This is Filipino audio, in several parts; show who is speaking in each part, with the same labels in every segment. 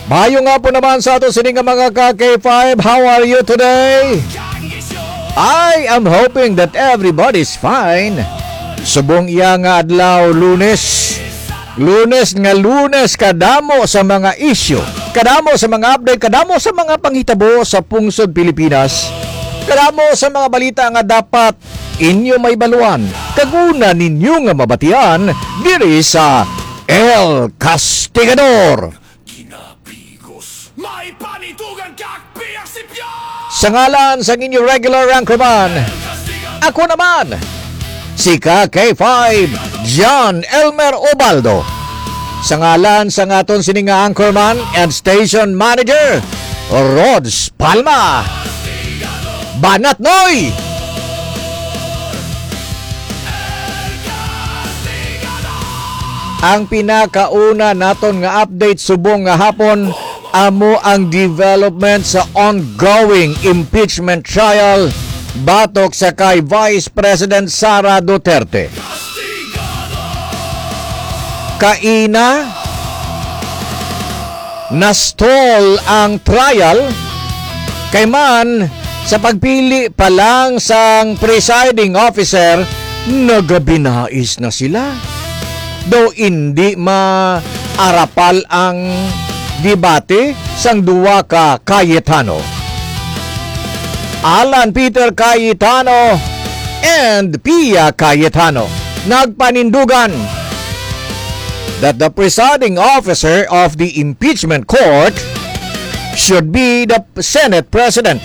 Speaker 1: Mayo nga po naman sa ato sining mga ka-K5. How are you today? I am hoping that everybody's fine. Subong iya nga adlaw Lunes. Lunes kadamo sa mga issue, kadamo sa mga update, kadamo sa mga panghitabo sa pungsod Pilipinas, kadamo sa mga balita nga dapat inyo may baluan, kaguna ninyo nga mabatian diri sa El Castigador.
Speaker 2: May panitugan kakpiyak si Pia!
Speaker 1: Sa ngalan sa inyong regular anchorman, ako naman, si K5 John Elmer Obaldo. Sa ngalan sa ngaton sininga anchorman and station manager, Rods Palma. Banat Noy! Ang pinakauna naton nga update subong nga hapon amo ang development sa ongoing impeachment trial batok sa kay Vice President Sara Duterte. Kaina na-stall ang trial kay man sa pagpili pa lang sang presiding officer, nagabinais na sila. Though hindi maarapal ang debate sang duwa ka Cayetano. Alan Peter Cayetano and Pia Cayetano nagpanindugan that the presiding officer of the impeachment court should be the Senate President.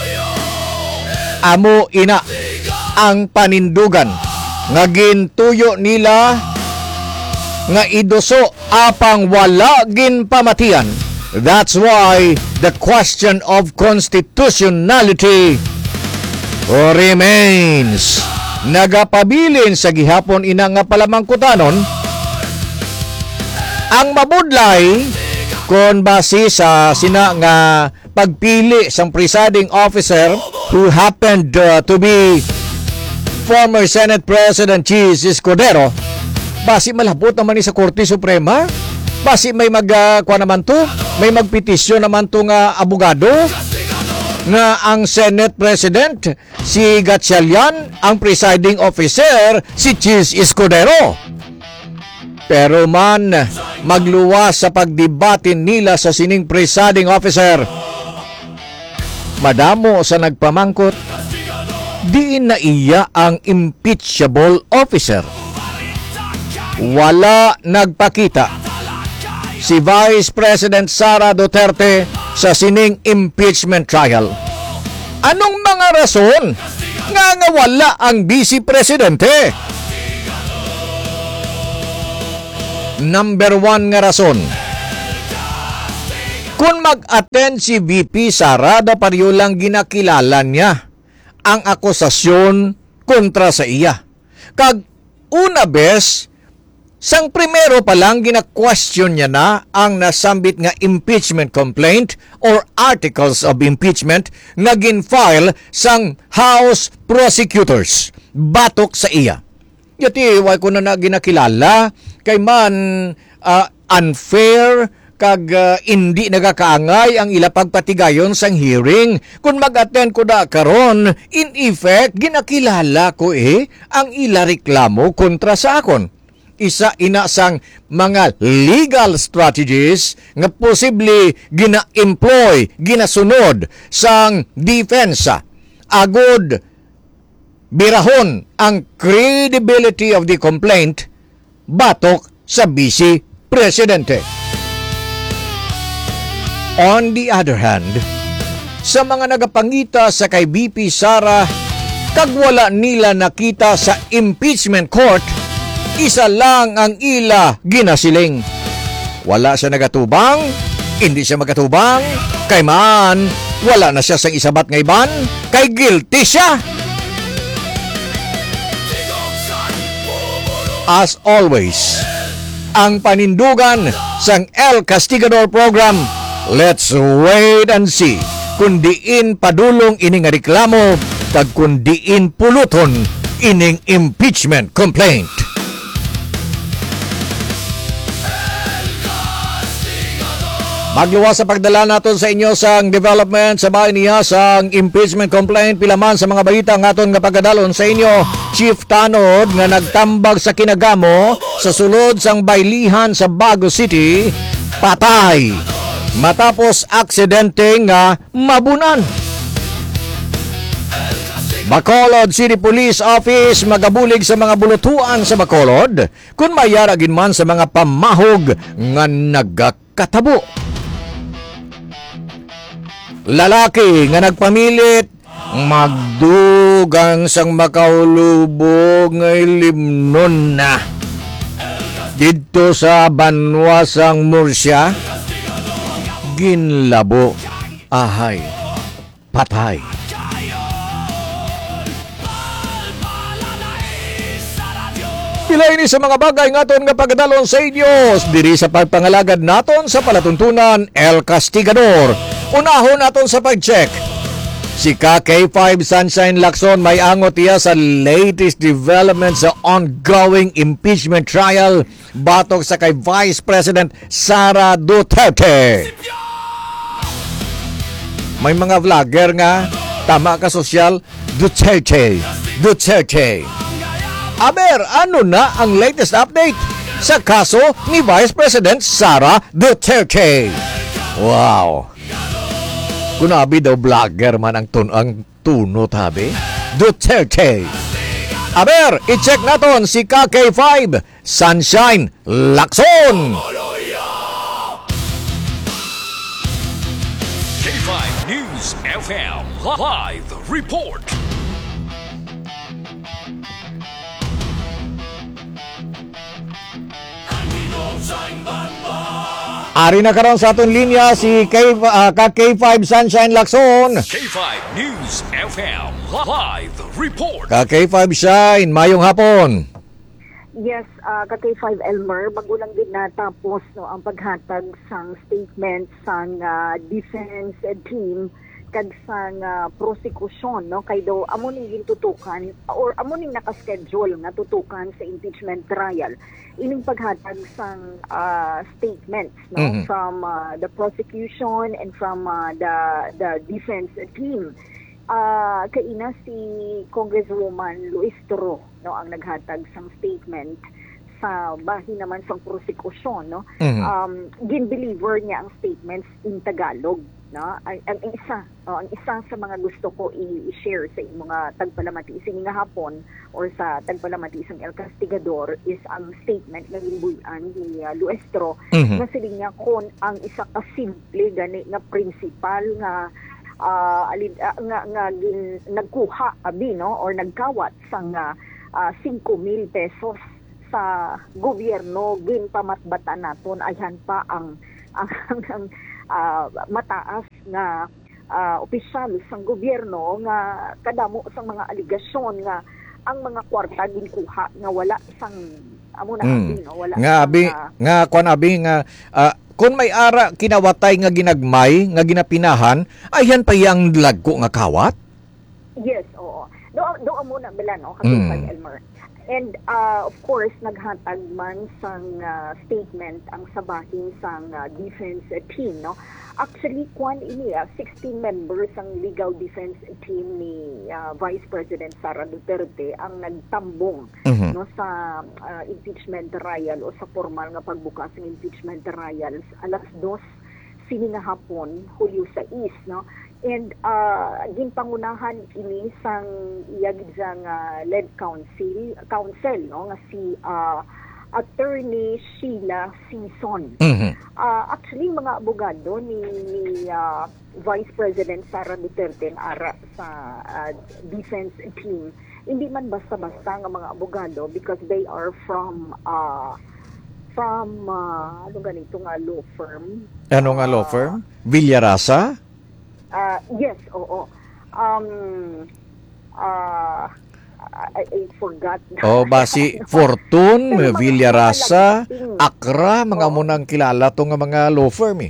Speaker 1: Amo ina ang panindugan nga gintuyo nila nga iduso apang wala gin pamatian. That's why the question of constitutionality remains. Nagapabilin sa gihapon ina nga palamangkutanon ang mabudlay kon base sa sina nga pagpili sang presiding officer who happened to be former Senate President Chis Escudero. Basi malabot naman ni sa Korte Suprema. Basi may kuha naman to, may magpetisyon naman to nga abogado nga ang Senate President si Gatchalian, ang presiding officer si Chis Escudero. Pero man magluwas sa pagdebatin nila sa sining presiding officer, madamo sa nagpamangkot, diin na iya ang impeachable officer. Wala nagpakita si Vice President Sara Duterte sa sining impeachment trial. Anong mga rason nga wala ang Vice Presidente? Number 1 nga rason. Kung mag-attend si VP Sara, daparyo lang ginakilala niya ang akusasyon kontra sa iya. Kag una bes, sang primero pa lang gina-question niya na ang nasambit nga impeachment complaint or articles of impeachment nga gin-file sang House prosecutors batok sa iya. Yati way ko na ginakilala kay man unfair kag hindi nagakaangay ang ila pagpatigayon sang hearing. Kung mag-attend ko da karon, in effect ginakilala ko ang ila reklamo kontra sa akon. Isa ina sang mga legal strategies nga posible gina-employ, ginasunod sang depensa. Agud birahon ang credibility of the complaint batok sa Vice Presidente. On the other hand, sa mga nagapangita sa kay VP Sara, kag wala nila nakita sa impeachment court, isa lang ang ila ginasiling. Wala siya nagatubang, hindi siya magatubang, kay man, wala na siya sang isabat nga iban, kay guilty siya. As always, ang panindugan sang El Castigador program, let's wait and see kung diin padulong ining reklamo kag kung diin puluton ining impeachment complaint. Magluwas sa pagdala naton sa inyo sang development sa bahay niya sang impeachment complaint pilaman sa mga balita nga aton nga pagkadalon sa inyo. Chief Tanod nga nagtambag sa kinagamo sa sulod sang baylihan sa Bago City patay matapos aksidente nga mabunan. Bacolod City Police Office magabulig sa mga bulutuan sa Bacolod kung mayaragin man sa mga pamahog nga nagkatabo. Lalaki nga nagpamilit magdugang sang makaulubog nga limnon na dito sa Banwa sang Murcia ginlabo ahay patay. Pilay ni sa mga bagay nga aton nga pagdalon sa inyo diri sa pagpangalagad naton sa palatuntunan El Castigador. Unahon naton sa pag-check. Si K5 Sunshine Lacson may angot iya sa latest development sa ongoing impeachment trial batok sa kay Vice President Sara Duterte. May mga vlogger nga tama ka sosyal Duterte. Aber, ano na ang latest update sa kaso ni Vice President Sara Duterte? Wow! Kunabi daw vlogger man ang tunot habi. Duterte. Aber, i-check naton si K5 Sunshine Lacson.
Speaker 2: K5 News FM Live Report.
Speaker 1: Ari na karon sa aton linya si K5 Sunshine Lacson.
Speaker 2: K5 News FM Live Report.
Speaker 1: K5 Shine, mayong hapon.
Speaker 3: Yes, K5 Elmer, magulang din natapos ang paghatag sang statement sang defense team kag sang prosecution kay do amo ning gintutukan or amo ning naka-schedule nga tutukan sa impeachment trial ining paghatag sang statements from the prosecution and from the defense team. Kaina si Congresswoman Luis Toro ang naghatag sang statement sa bahin naman sa prosecution gin-deliver niya ang statements in Tagalog. Ang isa sa mga gusto ko i-share sa mga tagpalamati nga hapon or sa tagpalamati sang El Castigador is ang statement na ginbuyan ni Luestro na siling niya kon ang isa ka simple gani nga principal nga nagkuha or nagkawat sang 5,000 pesos sa gobyerno gin pamatbatan naton ayan pa ang mataas nga opisyal sang gobyerno nga kadamo sang mga aligasyon nga ang mga kwarta ginkuha nga wala sang wala
Speaker 1: nga abi nga kon abi nga kun may ara kinawatay nga ginagmay nga ginapinahan ayan pa yang lagko nga kawat.
Speaker 3: Yes, oo. Do muna bala K5 Elmer. And of course, naghatag man sang statement ang sabahin sang defense team. Actually, kwan ini 16 members ang legal defense team ni Vice President Sara Duterte ang nagtambong sa impeachment trial o sa formal nga pagbukas ng impeachment trials alas 2 sininga hapon Hulyo 6 and ginpangunahan ini sang iyag sang lead counsel nga si Attorney Sheila Sison. Actually mga abogado ni Vice President Sara Duterte ara sa defense team hindi man basta-basta nga mga abogado because they are from ganito nga law firm.
Speaker 1: Ano nga law firm? Villarasa?
Speaker 3: Yes, oo. I forgot.
Speaker 1: Basi Fortune, Villarasa, Accra, mga munang kilala to nga mga law firm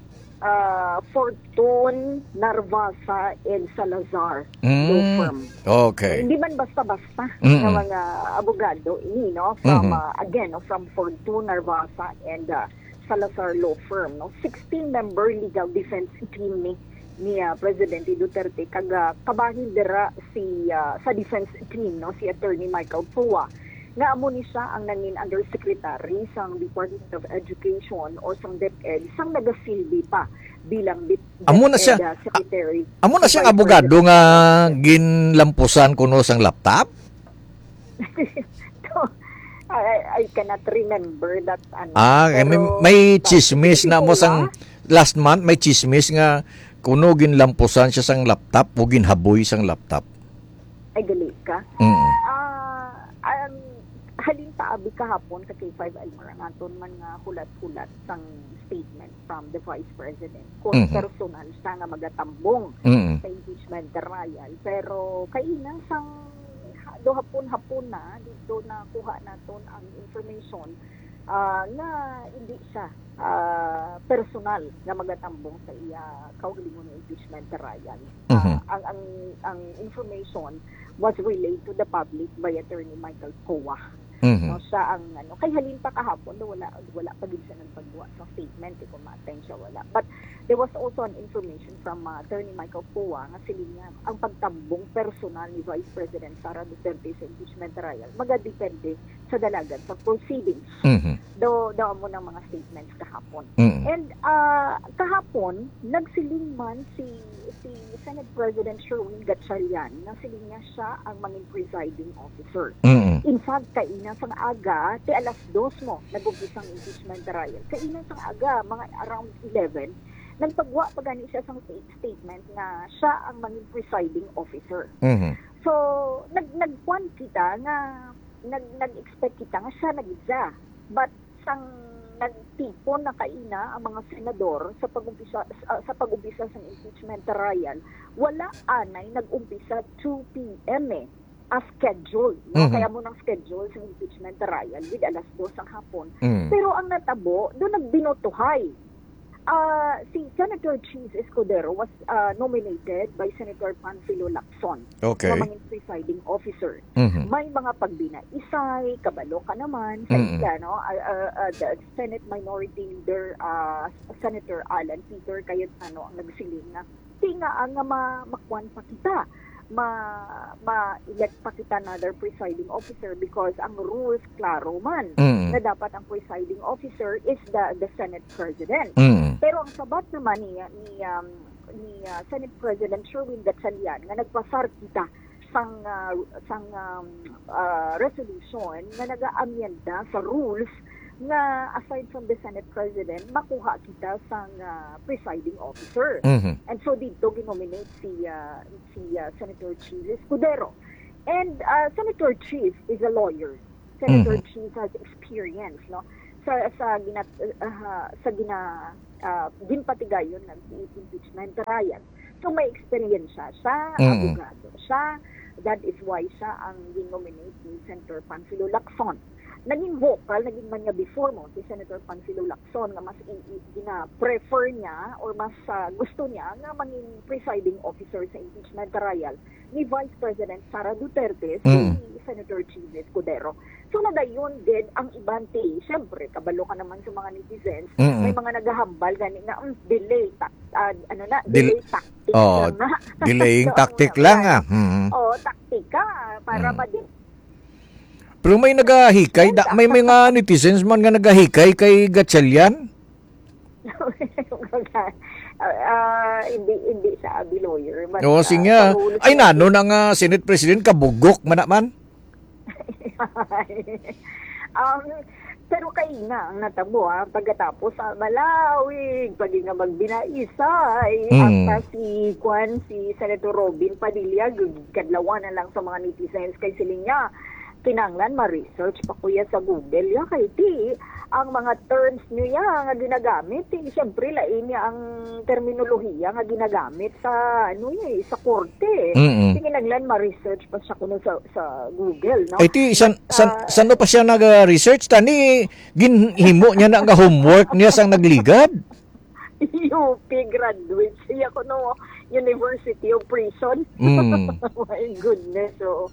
Speaker 3: Fortune, Narvasa, and Salazar law firm.
Speaker 1: Okay.
Speaker 3: Hindi man basta-basta ng mga abogado ini from again from Fortune, Narvasa, and Salazar Law Firm, no? 16-member legal defense team ni Presidente Duterte kabahin dira sa defense team, no, si Attorney Michael Pua. Nga amo ni siya ang nangin undersecretary sang Department of Education or sang DepEd sang nagasilbi pa bilang
Speaker 1: Amo na siya
Speaker 3: secretary.
Speaker 1: Amo na siyang abogado nga ginlampusan kuno sang laptop.
Speaker 3: I cannot remember that.
Speaker 1: May chismis na mo sang last month, may chismis nga kuno ginlampusan siya sang laptop o ginhaboy sang laptop.
Speaker 3: Ay gali ka.
Speaker 1: Mm.
Speaker 3: Halin paabi kahapon sa K5 Elmer naton man nga hulat-hulat sang statement from the Vice President kung personal siya nga magatambong sa impeachment trial. Pero kaina sang do hapon na dito na kuha naton ang information na hindi siya personal nga magatambong sa iya kaugalingon ng impeachment trial. Ang information was relayed to the public by Attorney Michael Pua. No, siya ang kay halin pa kahapon wala pa gid siya nagpagawa sa statement kung ma-attend siya wala. But there was also an information from Attorney Michael Pua nga silingan ang pagtambong personal ni Vice President Sara Duterte sa impeachment trial magadepende sa dalagan sa proceedings. Do mo ng mga statements kahapon. And kahapon nagsiling man si Senate President Sherwin Gatchalian na siling niya siya ang maging presiding officer. In fact, kaina sang aga, ti alas 2 mo, nag-umpisa ang impeachment trial. Kaina sang aga, mga around 11, nagpagwa pa gani siya sang statement na siya ang maging presiding officer. So, nagkuan kita nga, nag-expect kita nga siya nag-isa. But, sang nagtipon na kaina ang mga senador sa pag-umpisa sa impeachment trial, wala anay nag-umpisa 2 p.m. As schedule. No? Kaya mo ng schedule sa impeachment trial with alas 2 ang hapon. Pero ang natabo, doon nagbinotuhay. Si Senator Cheese Escudero was nominated by Senator Panfilo Lacson na maging presiding officer. May mga pagbinaisay, kabalo ka naman sa isa, no? The Senate Minority Leader Senator Alan Peter Cayetano ang nagsiling na tinga ang makwan pa kita ma-elect pa kita another presiding officer because ang rules klaro man na dapat ang presiding officer is the Senate President. Pero ang sabat naman ni Senate President Sherwin Gatchalian nga nagpasar kita sang resolution na naga-amyenda sa rules nga aside from the Senate President, makuha kita sang presiding officer. And so dito ginominate si Senator Cheese Escudero. And Senator Cheese is a lawyer. Senator Cheese has experience, no? Sa ginpatigayon ng impeachment trial. So may experience siya, abogado siya. That is why siya ang ginominate ni Senator Panfilo Lacson. Naging vocal, naging man niya before mo, si Senator Panfilo Lacson, nga mas prefer niya or mas gusto niya nga maging presiding officer sa impeachment trial ni Vice President Sara Duterte, si Senator Cheese Escudero. So nadayon din ang ibante. Siyempre, kabalo ka naman sa mga netizens, may mga naghahambal gani nga delay tactic.
Speaker 1: Delaying tactic lang
Speaker 3: taktika para
Speaker 1: Pero may nagahikay, may mga netizens man nga nagahikay kay Gatchalian.
Speaker 3: Hindi sa abi lawyer.
Speaker 1: Singa. Ay nano na nga Senate President kabugok man naman.
Speaker 3: Pero kaina ang natabo pagkatapos malawig pag nga magbinaisay ang si Senator Robin Padilla kadlawan na lang sa mga netizens kay siling niya kinanglan ma-research pa kuya sa Google ya kay ti ang mga terms niya nga ginagamit siyempre lain niya ang terminolohiya nga ginagamit sa sa korte. Kinanglan ma-research pa siya kuno sa Google, no?
Speaker 1: Ay ti san pa siya nag-research tani ginhimo niya na nga homework niya sang nagligad.
Speaker 3: UP graduate siya kuno University of Prison. My goodness. So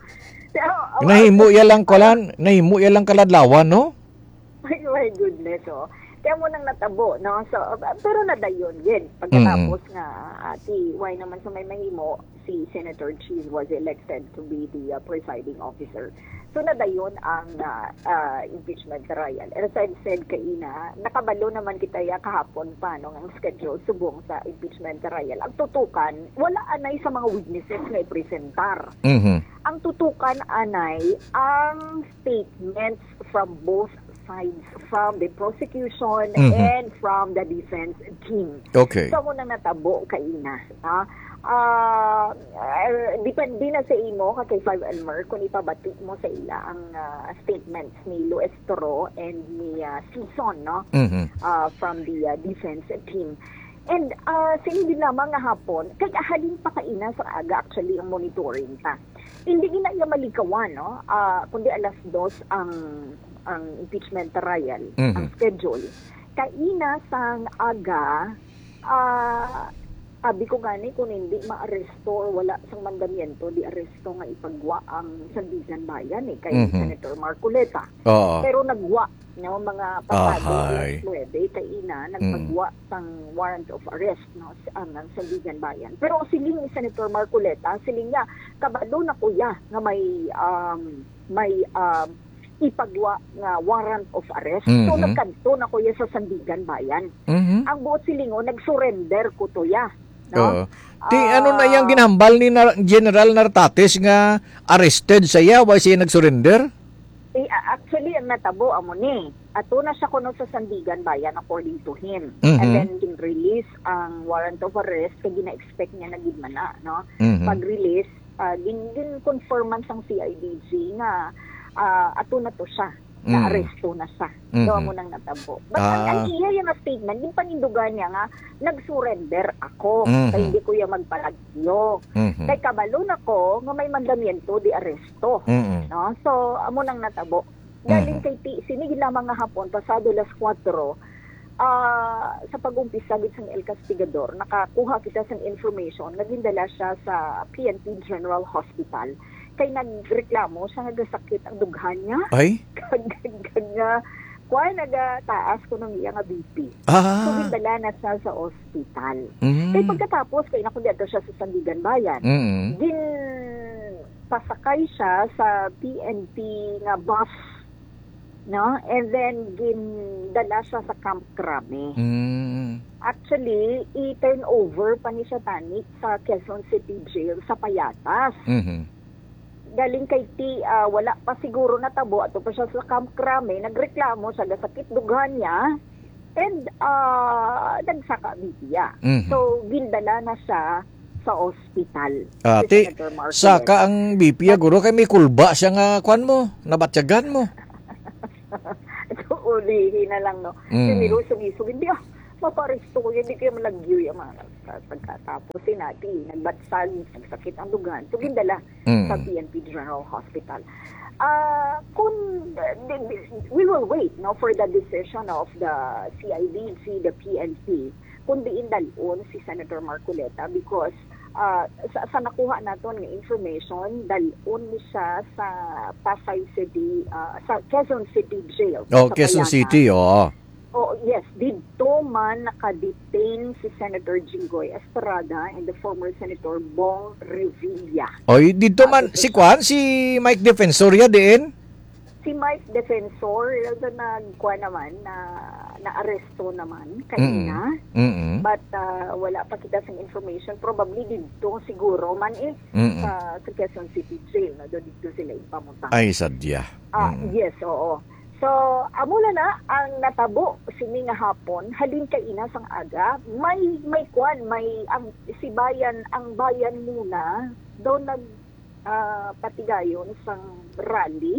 Speaker 1: nahimo ya lang kaladlawan, no?
Speaker 3: My goodness, Kaya mo nang natabo, no? So, pero nadayon din. Pagkatapos nga, why naman sa may mahimo, si Senator Cheese was elected to be the presiding officer. So, nadayon ang impeachment trial. As I've said kaina, nakabalo naman kita kahapon pa, no? Ang schedule subong sa impeachment trial. Ang tutukan, wala anay sa mga witnesses na ipresentar. Ang tutukan anay, ang statements from both sides, from the prosecution and from the defense team.
Speaker 1: Okay.
Speaker 3: So, mo nang natabo kaina. Depende na sa imo, kay Five Elmer, kung ipabati mo sa ila ang statements ni Luis Toro and ni Sison, no? From the defense team. And sinindi lamang nga hapon, kaya halin pa kaina sa aga actually ang monitoring ta. Hindi na iya malikawan, no? Kundi alas 2 ang impeachment trial, ang schedule. Kaina sang aga, abi ko gani kung hindi ma-aresto or wala sang mandamiento, di aresto nga ipagwa ang Sandigan Bayan kay Senator Marcoleta. Pero nagwa no mga pasado alas 9 kay ina nagpagwa sang warrant of arrest no ang Sandigan Bayan. Pero siling ni Senator Marcoleta, siling niya kabalo na kuya nga may ipagwa nga warrant of arrest. So nagkanto na kuya sa Sandigan Bayan. Ang buot silingo nagsurrender ko to ya. No?
Speaker 1: Ano na yung ginambal ni General Nartates nga arrested siya, why siya nag-surrender?
Speaker 3: Actually, ang natabo amo ni. Ato na siya kuno sa Sandigan Bayan according to him. And then gin-release ang warrant of arrest kaya gina-expect niya na gidmana, no? Pag-release, gin-confirman sang CIDG nga ato na to siya. Na-aresto na siya. Dawa mo nang natabo. But ang iya yung statement, yung panindugan niya nga, nag-surrender ako. Kaya hindi ko yung magpalagyo. Kaya kabalo na ko, nga may mandamiento di aresto. No? So, amo nang natabo. Galing kay sinigil lamang nga hapon, pasado las 4, sa pag-umpisa sa El Castigador, nakakuha kita sa information, nagindala siya sa PNP General Hospital. Kay nagreklamo siya nagasakit ang dughan niya.
Speaker 1: Ay?
Speaker 3: Kuha nagataas ko ng iya nga BP. So, gindala na siya sa ospital. Kaya pagkatapos, kaya nakuliato siya sa Sandigan Bayan. Pasakay siya sa PNP nga bus. No? And then, gindala siya sa Camp Crame. Actually, i-turn over pa ni siya tani sa Quezon City Jail sa Payatas. Galing kay wala pa siguro natabo ato pa siya sa Camp Crame, nagreklamo sa sakit dughan niya and nagsaka bibiya. So gindala na siya sa ospital.
Speaker 1: Saka ang bibiya guro kay may kulba siya nga kwan mo, nabatyagan mo.
Speaker 3: Ito ulihin na lang no. Siniro sumisug hindi maparesto ko, hindi kayo malagyo yung mga pagkatapos natin, nagbatsag, nagsakit ang dugan. So, gindala sa PNP General Hospital. We will wait no, for the decision of the CIDG, the PNP, kung diin dalon si Senator Marcoleta because sa nakuha natin ng information, dalon siya sa Pasay City, sa Quezon City Jail.
Speaker 1: Quezon City,
Speaker 3: Oh, yes. Dito man nakadetain si Senator Jinggoy Estrada and the former Senator Bong Revilla.
Speaker 1: Oy, dito man, si Mike Defensoria din?
Speaker 3: Si Mike Defensor, nagkuha naman, na-aresto naman kanina. But wala pa kita sa information. Probably dito siguro man sa Quezon City Jail. Dito sila ipamunta.
Speaker 1: Ay, sadya.
Speaker 3: Yes, oo. So, amula na ang natabo sini nga hapon halin kay ina sang aga may kwan ang bayan muna daw nag patigayon sang rally.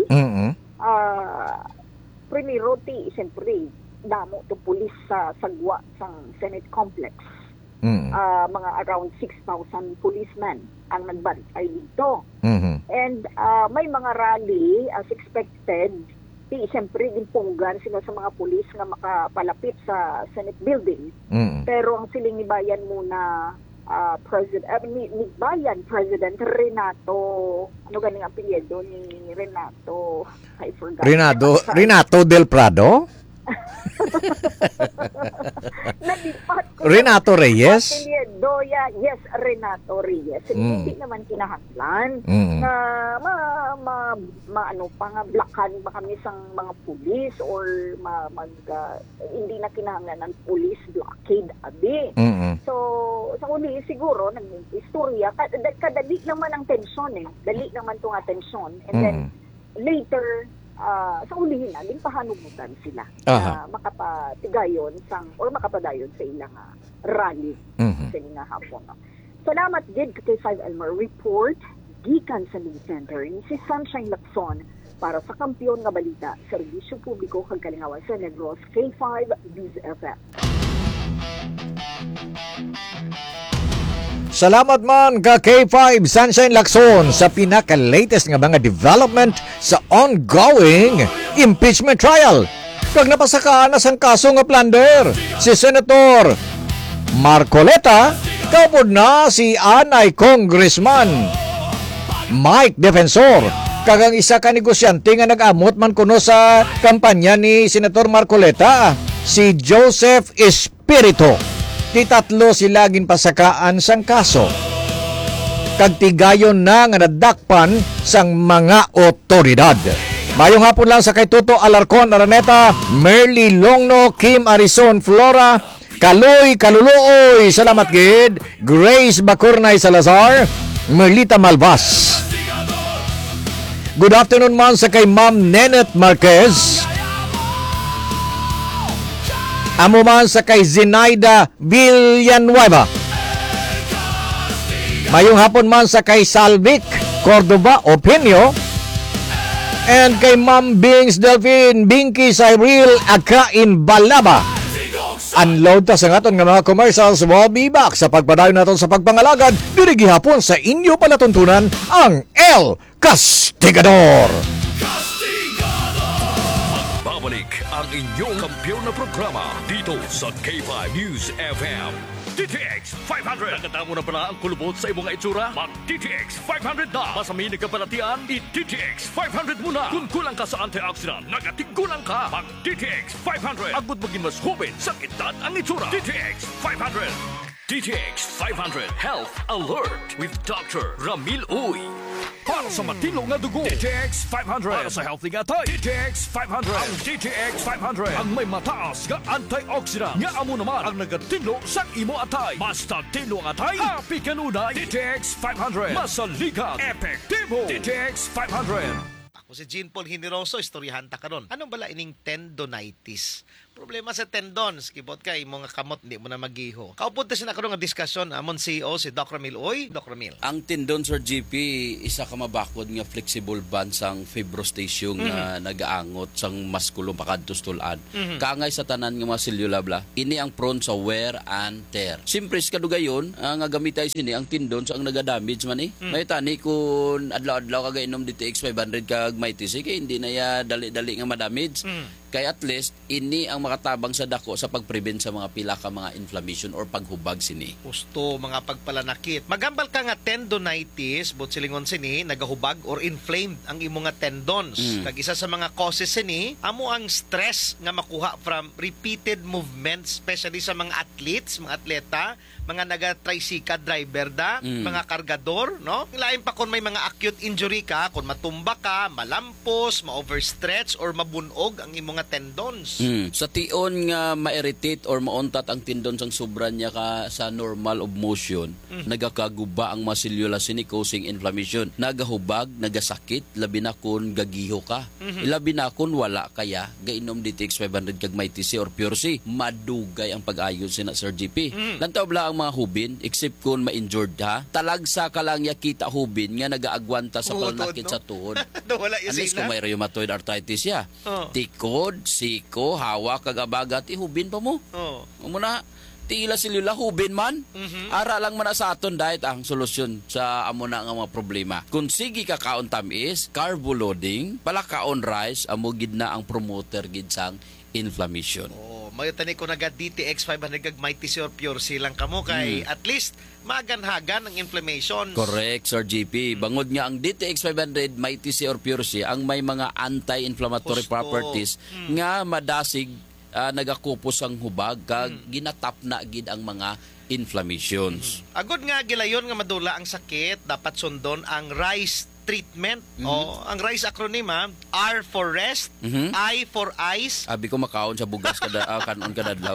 Speaker 3: Primero siyempre damo to pulis sa sagwa sang Senate complex. Mga around 6,000 policemen ang nagbantay dito. And may mga rally as expected. Siyempre, ginpunggan sila sa mga pulis na makapalapit sa Senate building. Pero ang siling ni Bayan muna, President Renato, ano ganing apelyido ni Renato? I forgot.
Speaker 1: Renato del Prado?
Speaker 3: Nalipat ko.
Speaker 1: Renato Reyes?
Speaker 3: Doya, yes, Renato Reyes. Hindi naman kinahanglan na ano pa nga blakan ba kami sang mga pulis or hindi na kinahanglan ng police blockade abi. So sa uli siguro nag-istorya kadali naman ang tensyon dali naman tong atensyon and then later sa ulihin na, din pahanugutan sila na makapatigayon or makapadayon sa ilang rally sa ilang hapon. No? Salamat gid kay 5 Elmer report gikan sa news center ni si Sunshine Lacson para sa kampiyon nga balita serbisyo publiko kag kalingawan sa Negros K5 Biz FM.
Speaker 1: Salamat man ka K5 Sunshine Lacson sa pinaka-latest nga mga development sa ongoing impeachment trial. Kag napasakaan na sang kaso nga plunder si Senator Marcoleta, kaupod na si Anay Congressman Mike Defensor. Kag ang isa ka negosyante nga nag-amot man kuno sa kampanya ni Senator Marcoleta, si Joseph Espirito. Di tatlo sila ginpasakaan sang kaso. Kagtigayon na nga nadakpan sang mga otoridad. Mayong hapon lang sa kay Tuto Alarcon Araneta, Merly Longno, Kim Arison Flora, Kaloy Kaluluoy, salamat gid, Grace Bacurnay Salazar, Merlita Malvas. Good afternoon man sa kay Ma'am Nenet Marquez. Amo man sa kay Zenaida Villanueva. Mayong hapon man sa kay Salvic Cordoba Opinio. And kay Ma'am Bings Delphine Binky Cyril Akain Balaba. Unload ta sa ngaton nga mga commercials. We'll be back sa pagpadayon naton sa pagpangalagad. Dirigi hapon sa inyo palatuntunan ang El Castigador.
Speaker 2: Babalik ang inyong kampiyon na programa dito sa K5 News FM. DTX 500. Nakita mo na pala ang kulubot sa imong itsura? Mag DTX 500 na. Masamin ka palatian, i-DTX 500 muna. Kung kulang ka sa antioxidant, nagatigulang ka. Mag DTX 500. Agbot maging mas hubin sa edad ang itsura. DTX 500. DTX 500 Health Alert with Dr. Ramil Uy. Para sa matino nga dugo, DTX 500. Para sa healthy nga tayo, DTX 500. Ang DTX 500 ang may mataas nga antioxidant. Nga amo naman ang nagatino sa imo atay. Basta tino ang atay, happy kanunay. DTX 500. Masaligan, epektibo. DTX 500.
Speaker 4: Ako si Jean Paul Hiniroso, istoryahan ta karon. Anong bala ining tendonitis? Problema sa tendons, kibot kay mga kamot hindi mo na magiho. Kaupod ta sina karon nga diskusyon amon CEO si Dr. Ramil Uy. Dr. Ramil.
Speaker 5: Ang tendon Sir GP isa ka mabakod nga flexible band sang fibrostation nga nagaangot sang musculo pakadtos tulan. Kaangay sa tanan nga mga selula bla. Ini ang prone sa wear and tear. Simpre sa kadugayon nga gamitay sini ang tendons ang nagadamage man May tani kun adlaw-adlaw kagay inom DTX 500 kag may TC kay hindi na ya dali-dali nga madamage. Kaya at least, ini ang makatabang sa dako sa pag-prevent sa mga pila ka mga inflammation or paghubag sini.
Speaker 4: Gusto, mga pagpalanakit. Magambal ka nga tendonitis, but silingon sini, nagahubag or inflamed ang imo nga tendons. Kag isa sa mga causes sini, amo ang stress nga makuha from repeated movements, especially sa mga athletes, mga atleta, mga naga-tricycle driver mga kargador, no? Lain pa kung may mga acute injury ka, kung matumba ka, malampos, ma-overstretch, or mabunog ang imo nga tendons.
Speaker 5: Sa tion nga ma-irritate or mauntat ang tendons ang sobra niya ka sa normal of motion, nagakaguba ang mga selula sini causing inflammation. Nagahubag, nagasakit, labi na kun gagiho ka. Labi na kun wala kaya, gainom DTX 500 kag may TC or Pure C, madugay ang pag-ayos sina Sir GP. Lantaw bla ang mga hubin, except kun ma-injured ha, talagsa ka lang yakita hubin nga nagaagwanta sa palanakit sa tuhod. Unless kung may rheumatoid arthritis ya. Tikod, siko, hawa, kagabagat, ihubin pa mo. Muna, tila silula, hubin man. Ara lang man sa aton diet ang solusyon sa amo na nga mga problema. Kung sige ka kaon tamis, carbo loading, pala kaon rice, amo gid na ang promoter gid sang inflammation.
Speaker 4: Mayo tani ko naga DTX 500 kag may TC or Pure C lang kamo kay at least maganhagan ang inflammation.
Speaker 5: Correct, Sir GP. Bangod nga ang DTX 500 may TC or Pure C ang may mga anti-inflammatory properties nga madasig nagakupos ang hubag kag ginatap na gid ang mga inflammations.
Speaker 4: Agod nga gilayon nga madula ang sakit, dapat sundon ang RICE treatment. O ang RICE acronym R for rest, I for ice,
Speaker 5: Abi ko makaon sa bugas kanon kadadlaw.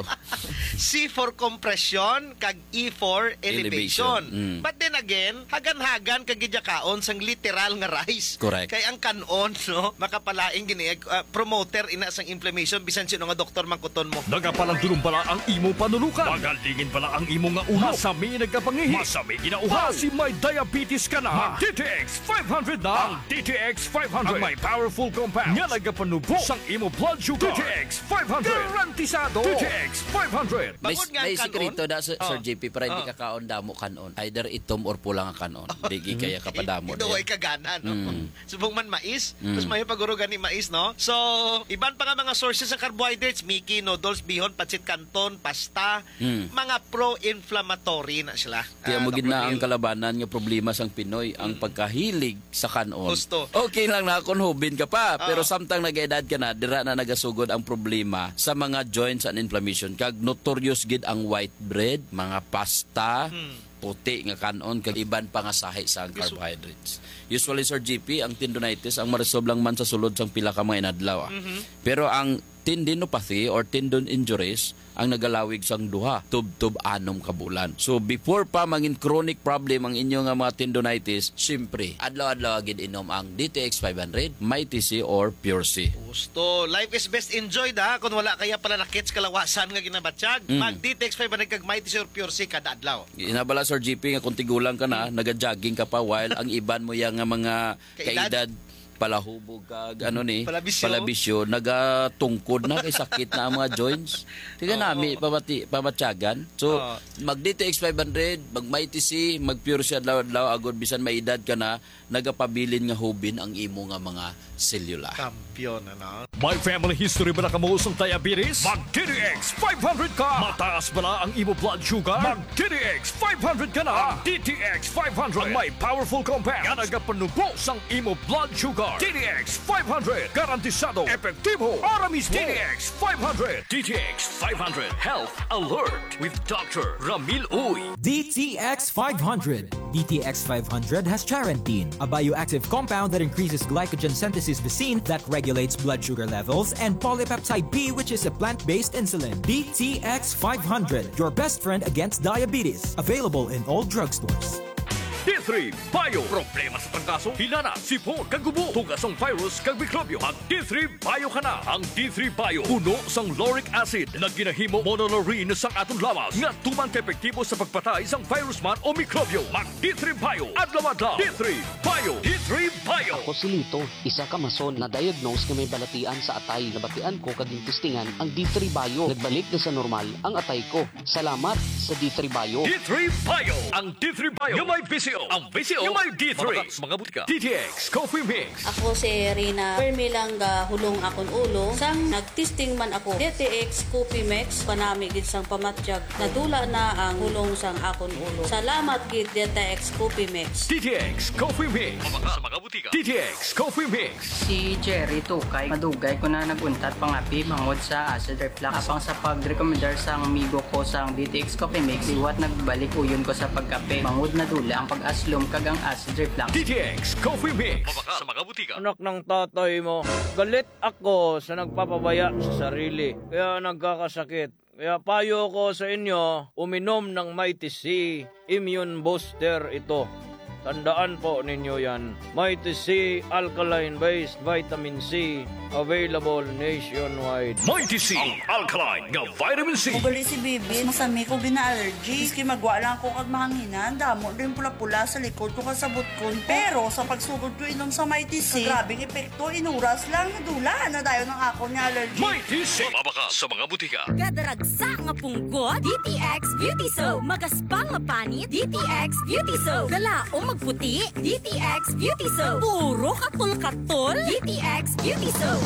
Speaker 4: C for compression, kag E for elevation. But then again, hagan-hagan kag gidjakaon sang literal nga rice.
Speaker 5: Correct.
Speaker 4: Kay ang kanon no, makapalaing gini promoter ina sang inflammation bisan sino nga doktor mangkuton mo.
Speaker 2: Nagapalandulong pala ang imo panulukan. Magalingin pala ang imo nga uhaw. Masami nagkapangihi. Masami ginauhaw. Si may diabetes ka na. DTX 500 na. Ang DTX 500. Ang may powerful compounds. Nga nagapanubo sang imo blood sugar. DTX 500. Garantisado. DTX 500.
Speaker 5: May
Speaker 4: Bangod nga ang
Speaker 5: sikreto
Speaker 4: kanon.
Speaker 5: da Sir JP para hindi ka kaon damo kanon. Either itom or pulang ang kanon. Di kaya kapadamo.
Speaker 4: Ito ay kagana, no? Subong man mais, tapos may paguro gani mais, no? So, iban pa nga mga sources ng carbohydrates, miki, noodles, bihon, pancit canton, pasta, mga pro-inflammatory na sila.
Speaker 5: Kaya mo
Speaker 4: Dr.
Speaker 5: gid na ang
Speaker 4: Neil.
Speaker 5: kalabanan nga problema sang Pinoy, ang pagkahilig sa kanon.
Speaker 4: Gusto.
Speaker 5: Okay lang na kung hubin ka pa, pero samtang nag-edad ka na, dira na nagasugod ang problema sa mga joints and inflammation. Kag notorious gid ang white bread, mga pasta, puti nga kanon, kag iban pa nga sahi sa carbohydrates. Usually, Sir GP, ang tendonitis, ang maresolve lang man sa sulod sang pila ka mga inadlaw. Pero ang tendinopathy or tendon injuries ang nagalawig sang duha tub-tub 6 ka bulan. So before pa mangin chronic problem ang inyo nga mga tendonitis, syempre adlaw-adlaw gid inom ang DTX 500, Mighty C or Pure C.
Speaker 4: Gusto. Life is best enjoyed ha. Kung wala kaya pala nakits kalawasan nga ginabatsyag, mag DTX 500 kag Mighty C or Pure C kada adlaw.
Speaker 5: Inabala Sir GP nga kung tigulang ka na, naga-jogging ka pa while ang iban mo yang nga mga kaedad palahubog kag palabisyo nagatungkod na kay sakit na ang mga joints. Tiga nami pamatyagan. So mag DTX 500, mag Mighty C, mag Pure C adlaw-adlaw agod bisan may edad ka na nagapabilin nga hubin ang imo nga mga selula.
Speaker 4: Kampiyon ano.
Speaker 2: May family history ba na kamuusong diabetes? Mag DTX 500 ka! Mataas ba ang imo blood sugar? Mag DTX 500 ka na! DTX 500 ang may powerful compounds nga nagapanubo sang imo blood sugar. DTX 500 garantisado, epektibo, para mismo. DTX 500. DTX 500 Health Alert with Dr. Ramil Uy.
Speaker 6: DTX 500. DTX 500 has charantine, a bioactive compound that increases glycogen synthesis vacine that regulates blood sugar levels, and polypeptide B, which is a plant-based insulin. DTX 500, your best friend against diabetes. Available in all drugstores.
Speaker 2: D3 Bio. Problema sa trangkaso, hinana, sipon, kagubo, tugas ng virus, kag mikrobyo. Ang D3 Bio ka na. Ang D3 Bio, puno sang lauric acid na ginahimo monolaurin sang aton lawas nga tuman ka epektibo sa pagpatay sang virus man o mikrobyo. Mag D3 Bio. Adlaw-adlaw. D3 Bio. D3 Bio.
Speaker 7: Ako si Lito, isa ka mason na diagnose nga may balatian sa atay. Nabatian ko kaging testingan ang D3 Bio. Nagbalik na sa normal ang atay ko. Salamat sa D3 Bio.
Speaker 2: D3 Bio. Ang D3 Bio. Yung may VCO. Ang VCO. Yung may D3. Mga butika. DTX Coffee Mix.
Speaker 8: Ako si Rina Permilang hulong akon ulo. Sang nagtesting man ako DTX Coffee Mix panami gid sang pamatjag. Nadula na ang hulong sang akon ulo. Salamat gid DTX Coffee Mix.
Speaker 2: DTX Coffee Mix. Sa mga butika. DTX Coffee Mix.
Speaker 9: Si Jerry Tukay, madugay ko na naguntat pangapi bangod sa acid reflux. Apang sa pag-recommendar sang amigo ko sang DTX Coffee Mix, iwat nagbalik uyon ko sa pagkape. Bangod na dula ang pag-aslom kagang acid reflux.
Speaker 2: DTX Coffee Mix. Sa mga butika.
Speaker 10: Anak ng tatay mo, galit ako sa nagpapabaya sa sarili, kaya nagkakasakit. Kaya payo ko sa inyo, uminom ng Mighty C Immune Booster ito. Tandaan po ninyo yan. Mighty C Alkaline-based Vitamin C, available nationwide.
Speaker 2: Mighty C, ang alkaline nga vitamin C.
Speaker 11: Ugali si Bibi, masami ko gina-allergy. Iski magwa lang ako kag mahanginan, damo din pula-pula sa likod ko kasabot ko. Pero sa pagsugod ko inom sa Mighty C, grabing epekto, inuras lang, nadula na dayo ng ako ni allergy.
Speaker 2: Mighty C. Mabaka sa mga butika.
Speaker 12: Kadaragsa nga punggot, DTX Beauty Soap. Magaspang nga panit, DTX Beauty Soap. Galaong magputi, DTX Beauty Soap. Puro katol-katol, DTX Beauty Soap.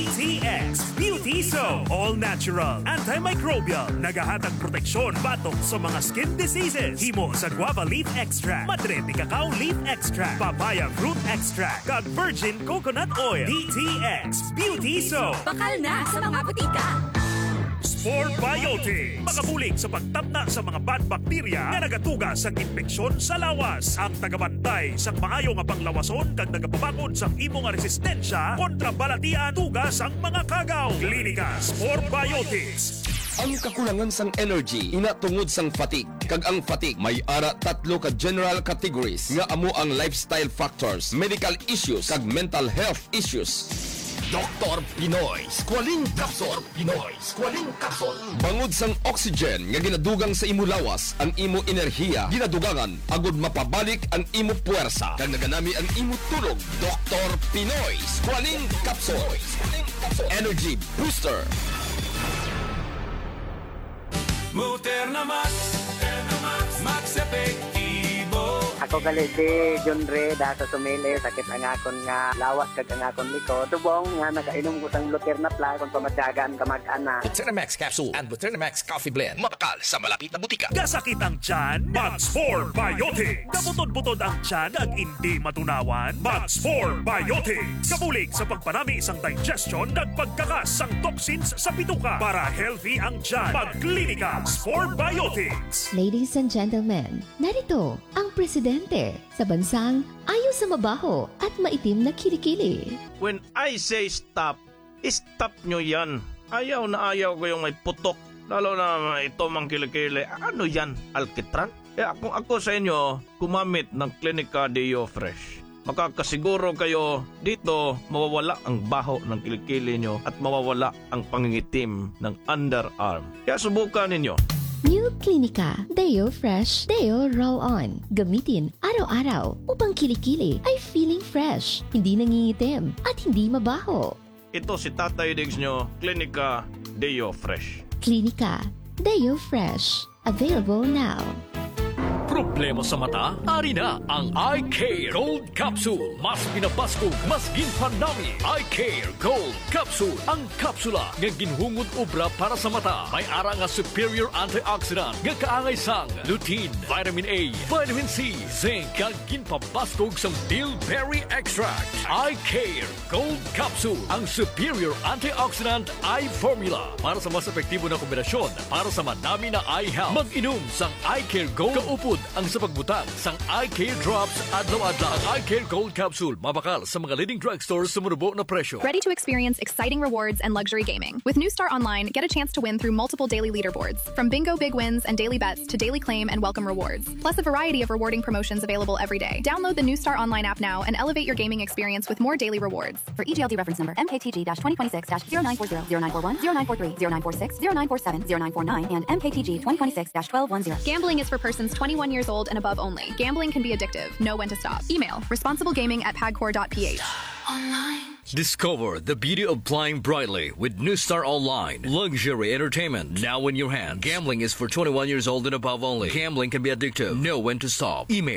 Speaker 13: DTX Beauty Soap. All natural, antimicrobial, nagahatag proteksyon batok sa mga skin diseases. Himo sa guava leaf extract, madre ni cacao leaf extract, papaya fruit extract, kag virgin coconut oil. DTX Beauty Soap.
Speaker 12: Bakal na sa mga butika.
Speaker 13: Spore Biotics. Makabulig sa pagtabna sa mga bad bacteria nga nagatuga sa infeksyon sa lawas. Ang tagabantay sa maayo nga panglawason kag nagapabakod sa imo nga resistensya kontra balatian tuga sang mga kagaw. Klinika Spore Biotics.
Speaker 14: Ang kakulangan sang energy ina tungod sang fatigue. Kag ang fatigue may ara 3 ka general categories nga amo ang lifestyle factors, medical issues kag mental health issues. Dr. Pinoy Squalene Capsule. Pinoy Squalene Capsule. Bangod sang oxygen nga ginadugang sa imo lawas, ang imo enerhiya ginadugangan agud mapabalik ang imo puwersa kag naganami ang imo tulog. Dr. Pinoy Squalene Capsule. Energy Booster.
Speaker 15: Muterna Max, Max Efectivo.
Speaker 16: Ako kaliti, John Ray, dahil sa sumili, sakit ang akon nga lawas kag ang akon liko. Tubong nga nakainom ko sang Luterna Plus kung pamadyagan kamag-ana.
Speaker 17: Buterna Max Capsule and Buterna Max Coffee Blend. Mapakal sa malapit na butika.
Speaker 13: Kasakit ang tiyan, Mag-Spore Biotics. Kaputod-putod ang tiyan ag hindi matunawan, Mag-Spore Biotics. Kabulig sa pagpanami isang digestion ag pagkakas sang toxins sa bituka para healthy ang tiyan. Magklinika Spore Biotics.
Speaker 18: Ladies and gentlemen, narito ang presidente sa bansang ayaw sa mabaho at maitim na kilikili.
Speaker 10: When I say stop, stop nyo yan. Ayaw na ayaw ko yung may putok. Lalo na ito mang kilikili. Ano yan? Alkitran? Kung ako sa inyo, gumamit ng Clinica Deo Fresh. Makakasiguro kayo dito mawawala ang baho ng kilikili nyo at mawawala ang pangingitim ng underarm. Kaya subukan ninyo.
Speaker 18: New Clinica Deo Fresh Deo Roll-On. Gamitin araw-araw upang kilikili ay feeling fresh, hindi nangingitim at hindi mabaho.
Speaker 10: Ito si Tatay Diggs nyo, Clinica Deo Fresh.
Speaker 18: Clinica Deo Fresh. Available now.
Speaker 2: Problema sa mata? Ari na ang Eye Care Gold Capsule. Mas pinabaskog, mas ginpanami. Eye Care Gold Capsule. Ang kapsula nga ginhungod obra para sa mata. May ara nga superior antioxidant nga kaangay sang lutein, vitamin A, vitamin C, zinc kag ginpabaskog sang bilberry extract. Eye Care Gold Capsule. Ang superior antioxidant eye formula para sa mas epektibo na kombinasyon para sa madami na eye health. Mag-inom sang Eye Care Gold kaupod ang sa pagbutang sang Eye Care Drops adlaw-adlaw. Ang Eye Care Gold Capsule mabakal sa mga leading drugstores sa murubo na presyo.
Speaker 19: Ready to experience exciting rewards and luxury gaming. With New Star Online, get a chance to win through multiple daily leaderboards. From bingo big wins and daily bets to daily claim and welcome rewards. Plus a variety of rewarding promotions available every day. Download the New Star Online app now and elevate your gaming experience with more daily rewards.
Speaker 20: For EGLD reference number MKTG-2026-0940, 0941, 0943, 0946, 0947, 0949, and MKTG 2026-1210.
Speaker 19: Gambling is for persons 21 years old and above only. Gambling can be addictive. Know when to stop. Email responsiblegaming@pagcor.ph.
Speaker 2: Discover the beauty of flying brightly with New Star Online. Luxury entertainment now in your hand. Gambling is for 21 years old and above only. Gambling can be addictive. Know when to stop. Email